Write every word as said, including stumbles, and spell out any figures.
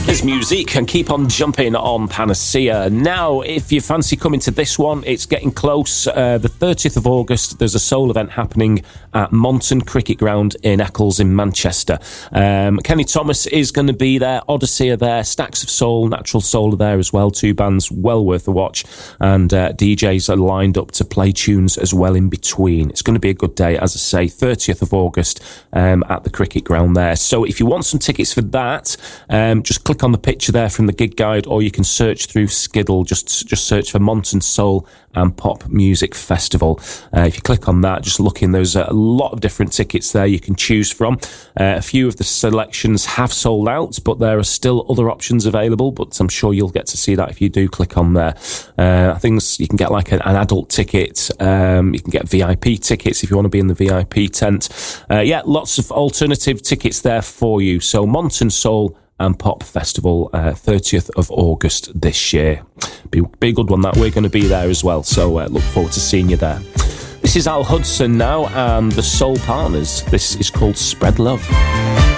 There's music and keep on jumping on Panacea. Now, if you fancy coming to this one, it's getting close. Uh, the thirtieth of August, there's a soul event happening at Monton Cricket Ground in Eccles in Manchester. Um, Kenny Thomas is going to be there. Odyssey are there. Stacks of Soul, Natural Soul are there as well. Two bands well worth a watch. And uh, D Js are lined up to play tunes as well in between. It's going to be a good day, as I say, thirtieth of August um, at the Cricket Ground there. So if you want some tickets for that, um, just click on the picture there from the gig guide, or you can search through Skiddle. Just just search for Monton Soul and Pop Music Festival. Uh, if you click on that, just look in, there's a lot of different tickets there you can choose from. Uh, a few of the selections have sold out, but there are still other options available, but I'm sure you'll get to see that if you do click on there. Uh, I think you can get like an, an adult ticket, um, you can get V I P tickets if you want to be in the V I P tent. Uh, yeah, lots of alternative tickets there for you. So Monton Soul and Pop Festival, uh, thirtieth of August this year. Be, be a good one that. We're going to be there as well, so uh, look forward to seeing you there. This is Al Hudson now and the Soul Partners. This is called Spread Love.